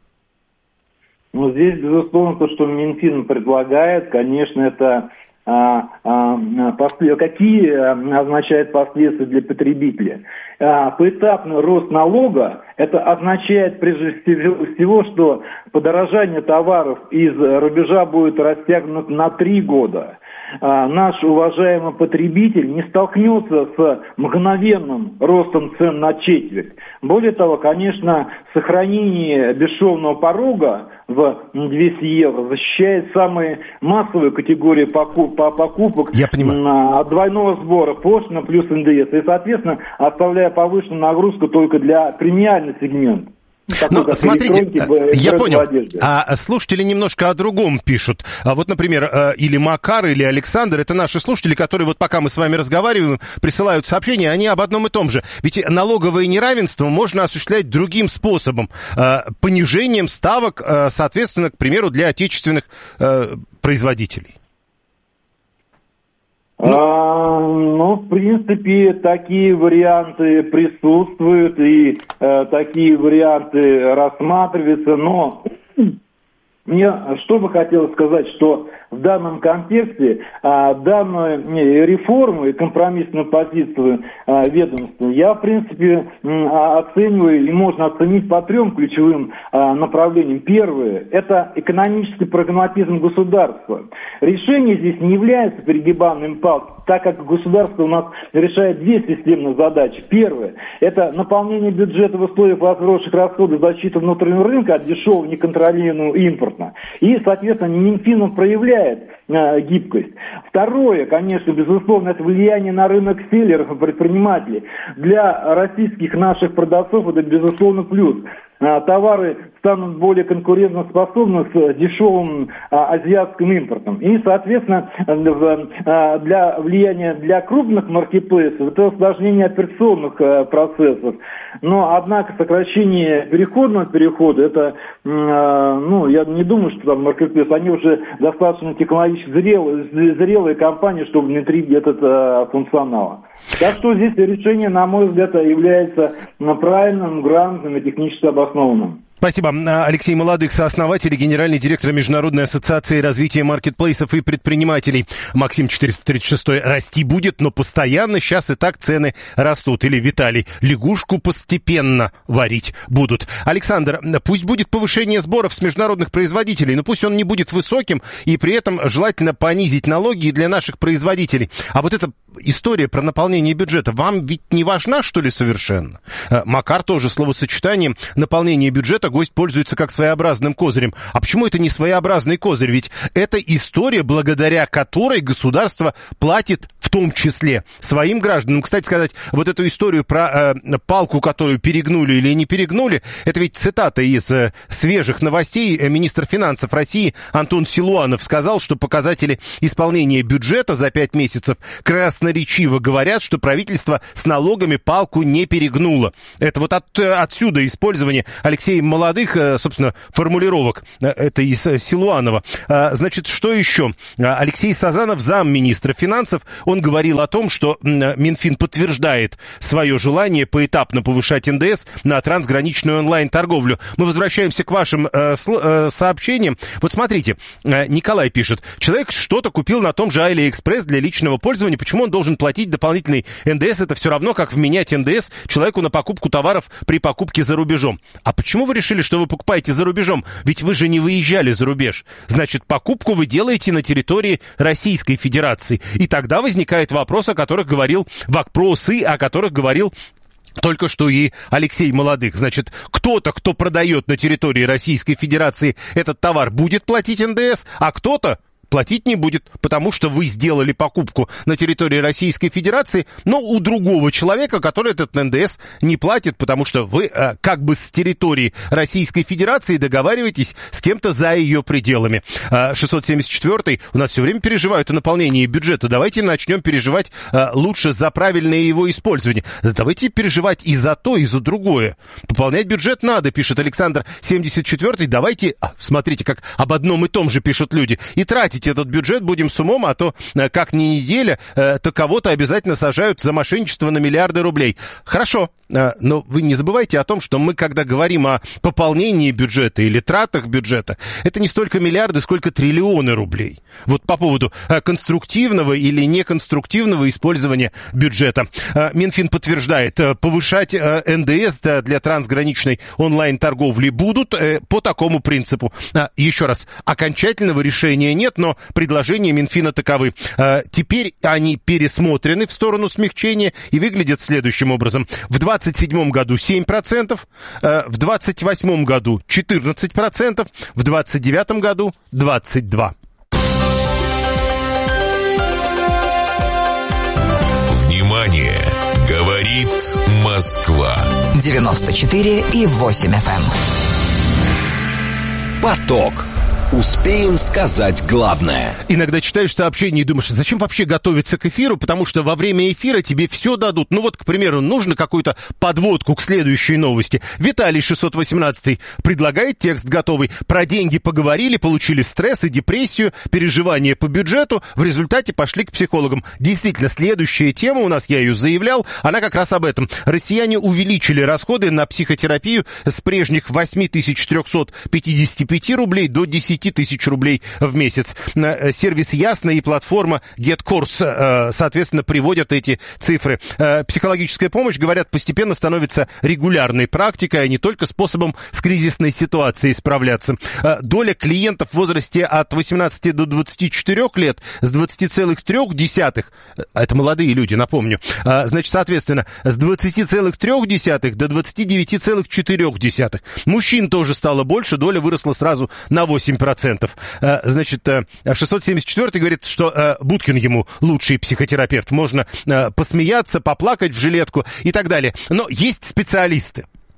Ну, здесь, безусловно, то, что Минфин предлагает, конечно, это а, а, после, какие означают последствия для потребителя. А, поэтапный рост налога, это означает прежде всего, что подорожание товаров из рубежа будет растянуто на три года. А, наш уважаемый потребитель не столкнется с мгновенным ростом цен на четверть. Более того, конечно, сохранение бесшовного порога в двести евро защищает самые массовые категории покуп, покупок от двойного сбора, пошлина плюс эн дэ эс. И, соответственно, оставляя повышенную нагрузку только для премиального сегмента. Ну, смотрите, я понял. А слушатели немножко о другом пишут. А вот, например, или Макар, или Александр, это наши слушатели, которые вот пока мы с вами разговариваем, присылают сообщения, они об одном и том же. Ведь налоговое неравенство можно осуществлять другим способом. Понижением ставок, соответственно, к примеру, для отечественных производителей. Ну, а, ну, в принципе, такие варианты присутствуют и э, такие варианты рассматриваются, но мне что бы хотелось сказать, что в данном контексте а, данную реформу и компромиссную позицию а, ведомства я, в принципе, а, оцениваю, и можно оценить по трем ключевым а, направлениям. Первое – это экономический прагматизм государства. Решение здесь не является перегибанием палки, так как государство у нас решает две системные задачи. Первое – это наполнение бюджета в условиях возросших расходов, защиты внутреннего рынка от дешевого неконтролируемого импорта. И, соответственно, Минфин проявляет э, гибкость. Второе, конечно, безусловно, это влияние на рынок селлеров и предпринимателей. Для российских наших продавцов это, безусловно, плюс. товары станут более конкурентоспособны с дешевым азиатским импортом. И, соответственно, для влияния для крупных маркетплейсов это усложнение операционных процессов. Но, однако, сокращение переходного перехода, это, ну, я не думаю, что там маркетплейсы, они уже достаточно технологически зрелые, зрелые компании, чтобы внедрить этот функционал. Так что здесь решение, на мой взгляд, является правильным, грамотным и технически обоснованным. Спасибо. Алексей Молодых, сооснователь и генеральный директор Международной ассоциации развития маркетплейсов и предпринимателей. Максим четыреста тридцать шесть. Расти будет, но постоянно. Сейчас и так цены растут. Или Виталий, лягушку постепенно варить будут. Александр, пусть будет повышение сборов с международных производителей, но пусть он не будет высоким, и при этом желательно понизить налоги для наших производителей. А вот эта история про наполнение бюджета вам ведь не важна, что ли, совершенно? Макар тоже словосочетанием наполнение бюджета гость пользуется как своеобразным козырем. А почему это не своеобразный козырь? Ведь это история, благодаря которой государство платит в том числе своим гражданам. Кстати сказать, вот эту историю про э, палку, которую перегнули или не перегнули, это ведь цитата из э, свежих новостей. Министр финансов России Антон Силуанов сказал, что показатели исполнения бюджета за пять месяцев красноречиво говорят, что правительство с налогами палку не перегнуло. Это вот от, отсюда использование Алексея Молодых, собственно, формулировок. Это из Силуанова. Значит, что еще? Алексей Сазанов, замминистра финансов, он говорил о том, что Минфин подтверждает свое желание поэтапно повышать эн дэ эс на трансграничную онлайн-торговлю. Мы возвращаемся к вашим сообщениям. Вот смотрите, Николай пишет. Человек что-то купил на том же AliExpress для личного пользования. Почему он должен платить дополнительный эн дэ эс? Это все равно, как вменять эн дэ эс человеку на покупку товаров при покупке за рубежом. А почему вы решили, что вы покупаете за рубежом? Ведь вы же не выезжали за рубеж. Значит, покупку вы делаете на территории Российской Федерации. И тогда возникает вопрос, о которых говорил вопросы, о которых говорил только что и Алексей Молодых. Значит, кто-то, кто продает на территории Российской Федерации этот товар, будет платить эн дэ эс, а кто-то платить не будет, потому что вы сделали покупку на территории Российской Федерации, но у другого человека, который этот эн дэ эс не платит, потому что вы э, как бы с территории Российской Федерации договариваетесь с кем-то за ее пределами. Э, шестьсот семьдесят четвёртый у нас все время переживают о наполнении бюджета. Давайте начнем переживать э, лучше за правильное его использование. Давайте переживать и за то, и за другое. Пополнять бюджет надо, пишет Александр семьдесят четвёртый. Давайте, а, смотрите, как об одном и том же пишут люди, и тратить этот бюджет будем с умом, а то как ни неделя, то кого-то обязательно сажают за мошенничество на миллиарды рублей. Хорошо, но вы не забывайте о том, что мы, когда говорим о пополнении бюджета или тратах бюджета, это не столько миллиарды, сколько триллионы рублей. Вот по поводу конструктивного или неконструктивного использования бюджета. Минфин подтверждает, повышать эн дэ эс для трансграничной онлайн-торговли будут по такому принципу. Еще раз, окончательного решения нет, но предложения Минфина таковы. Теперь они пересмотрены в сторону смягчения и выглядят следующим образом. В двадцать седьмом году семь процентов, в двадцать восьмом году четырнадцать процентов, в двадцать девятом году двадцать два процента. Внимание! Говорит Москва. девяносто четыре и восемь эф эм. Поток. Успеем сказать главное. Иногда читаешь сообщения и думаешь, зачем вообще готовиться к эфиру, потому что во время эфира тебе все дадут. Ну вот, к примеру, нужно какую-то подводку к следующей новости. Виталий шестьсот восемнадцатый предлагает текст готовый. Про деньги поговорили, получили стресс и депрессию, переживания по бюджету, в результате пошли к психологам. Действительно, следующая тема у нас, я ее заявлял, она как раз об этом. Россияне увеличили расходы на психотерапию с прежних восемь тысяч триста пятьдесят пять рублей до десять тысяч рублей в месяц. Сервис Ясно и платформа GetCourse, соответственно, приводят эти цифры. Психологическая помощь, говорят, постепенно становится регулярной практикой, а не только способом с кризисной ситуацией справляться. Доля клиентов в возрасте от восемнадцати до двадцати четырёх лет с двадцати целых трёх десятых, это молодые люди, напомню, значит, соответственно, с двадцати целых трёх десятых до двадцати девяти целых четырёх десятых. Мужчин тоже стало больше, доля выросла сразу на восемь процентов. Значит, шестьсот семьдесят четвёртый говорит, что Будкин ему лучший психотерапевт. Можно посмеяться, поплакать в жилетку и так далее. Но есть специалисты.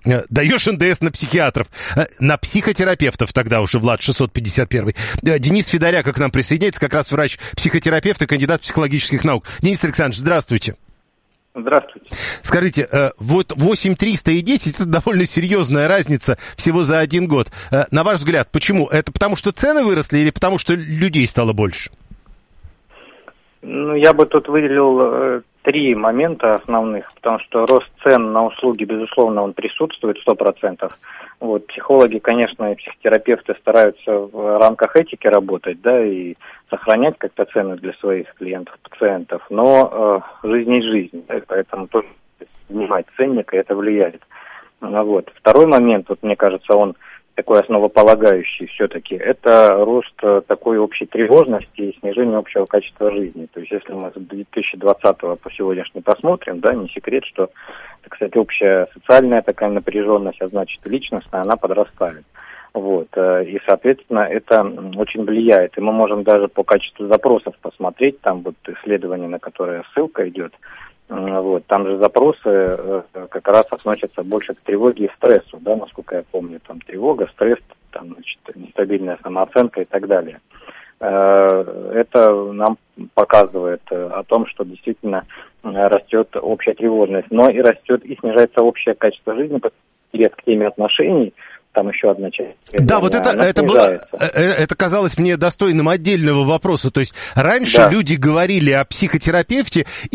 Даешь эн дэ эс на психиатров, на психотерапевтов тогда уже, Влад, шестьсот пятьдесят первый. Денис Федоряк к нам присоединяется, как раз врач-психотерапевт и кандидат психологических наук. Денис Александрович, здравствуйте. Здравствуйте. Скажите, вот восемь триста и десять это довольно серьезная разница всего за один год. На ваш взгляд, почему? Это потому что цены выросли или потому что людей стало больше? Ну, я бы тут выделил три момента основных, потому что рост цен на услуги, безусловно, он присутствует сто процентов. Вот, психологи, конечно, и психотерапевты стараются в рамках этики работать, да, и сохранять как-то цены для своих клиентов, пациентов, но э, жизнь есть жизнь, да, поэтому тоже снимать ценник, и это влияет. Вот. Второй момент, вот мне кажется, он такой основополагающий все-таки, это рост такой общей тревожности и снижение общего качества жизни. То есть если мы с две тысячи двадцатого по сегодняшний посмотрим, да, не секрет, что, так сказать, общая социальная такая напряженность, а значит личностная, она подрастает. Вот. И, соответственно, это очень влияет. И мы можем даже по качеству запросов посмотреть, там вот исследование, на которое ссылка идет, вот, там же запросы как раз относятся больше к тревоге и стрессу, да, насколько я помню, там тревога, стресс, там, значит, нестабильная самооценка и так далее. Это нам показывает о том, что действительно растет общая тревожность, но и растет и снижается общее качество жизни, интерес к теме отношений. Там еще одна часть. Да, вот это, это, было, это казалось мне достойным отдельного вопроса. То есть раньше да. люди говорили о психотерапевте